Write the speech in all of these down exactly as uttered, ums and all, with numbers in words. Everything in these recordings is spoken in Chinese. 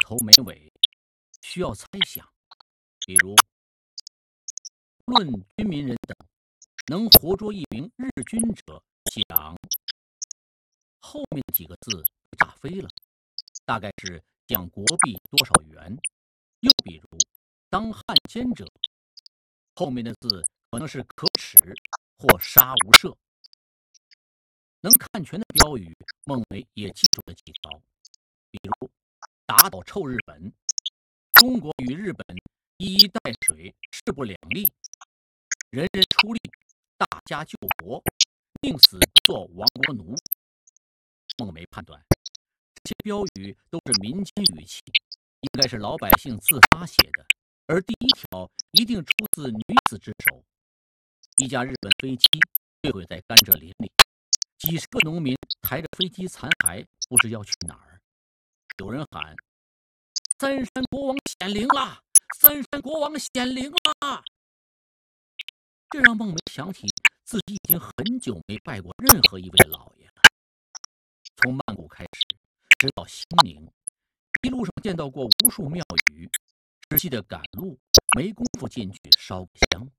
头没尾，需要猜想。比如，论军民人等，能活捉一名日军者，奖。后面几个字被炸飞了，大概是奖国币多少元。又比如，当汉奸者，后面的字可能是可耻或杀无赦。能看全的标语，孟梅也记住了几条，比如打倒臭日本，中国与日本一衣带水，势不两立，人人出力，大家救国，宁死不做亡国奴。孟梅判断，这些标语都是民间语气，应该是老百姓自发写的，而第一条一定出自女子之手。一架日本飞机坠毁在甘蔗林里，几十个农民抬着飞机残骸，不知要去哪儿。有人喊：“三山国王显灵了！三山国王显灵了！”这让孟梅想起自己已经很久没拜过任何一位老爷了。从曼谷开始，直到兴宁，一路上见到过无数庙宇，仔细的赶路，没工夫进去烧个香。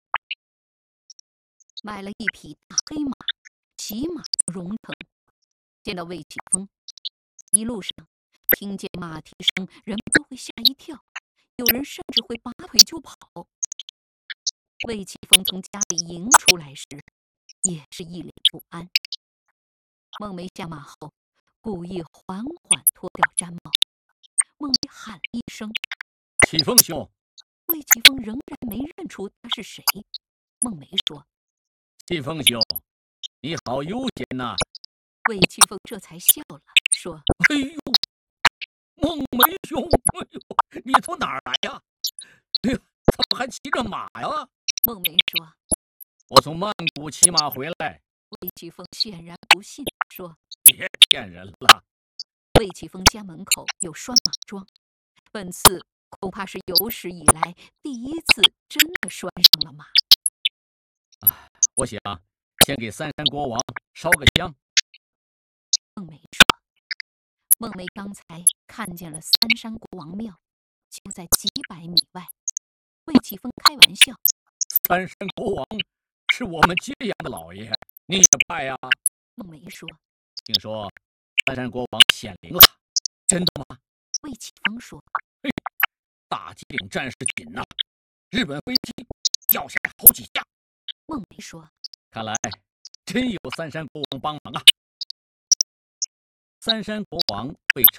买了一匹大黑马，骑马到荣城，见到魏启峰，一路上听见马蹄声，人们都会吓一跳，有人甚至会拔腿就跑。魏启峰从家里迎出来时，也是一脸不安。孟梅下马后，故意缓缓脱掉毡帽。孟梅喊了一声：“ 启峰兄！” 魏启峰仍然没认出他是谁。孟梅说：“ 启峰兄，你好悠闲呐！” 魏启峰这才笑了，说：“ 哎呦，孟梅兄，哎呦，你从哪儿来呀？哎呦，怎么还骑着马呀？” 孟梅说：“ 我从曼谷骑马回来。” 魏启峰显然不信，说：“ 别骗人了。” 魏启峰家门口有拴马桩，本次恐怕是有史以来第一次真的拴上了马。 啊，我想先给三山国王烧个香。 孟梅说：“孟梅刚才看见了三山国王庙，就在几百米外。”魏启峰开玩笑：“ 三山国王是我们揭阳的老爷，你也拜呀？” 孟梅说：“ 听说三山国王显灵了，真的吗？” 魏启峰说：“ 嘿，大吉岭战事紧呐，日本飞机掉下来好几架。” 孟梅说：“ 看来真有三山国王帮忙啊！”三山国王被朝